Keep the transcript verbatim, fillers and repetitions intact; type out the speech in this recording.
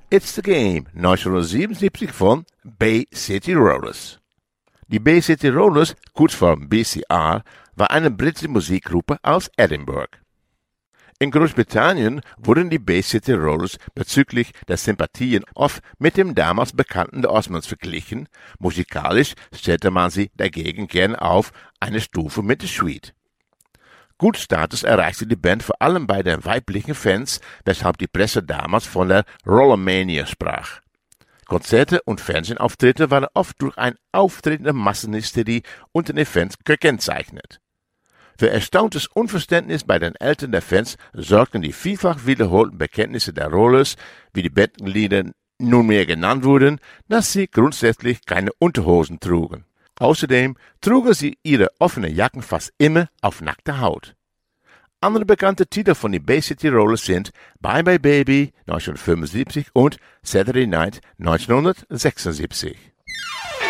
It's the Game neunzehnhundertsiebenundsiebzig von Bay City Rollers. Die Bay City Rollers, kurzform B C R, war eine britische Musikgruppe aus Edinburgh. In Großbritannien wurden die Bay City Rollers bezüglich der Sympathien oft mit dem damals bekannten The Osmonds verglichen, musikalisch stellte man sie dagegen gern auf eine Stufe mit The Suite. Gut Status erreichte die Band vor allem bei den weiblichen Fans, weshalb die Presse damals von der Rollermania sprach. Konzerte und Fernsehauftritte waren oft durch eine auftretende Massenhysterie unter den Fans gekennzeichnet. Für erstauntes Unverständnis bei den Eltern der Fans sorgten die vielfach wiederholten Bekenntnisse der Rollers, wie die Bandmitglieder nunmehr genannt wurden, dass sie grundsätzlich keine Unterhosen trugen. Außerdem trugen sie ihre offenen Jacken fast immer auf nackter Haut. Andere bekannte Titel von den Bay City Rollers sind Bye Bye Baby neunzehnhundertfünfundsiebzig und Saturday Night neunzehnhundertsechsundsiebzig.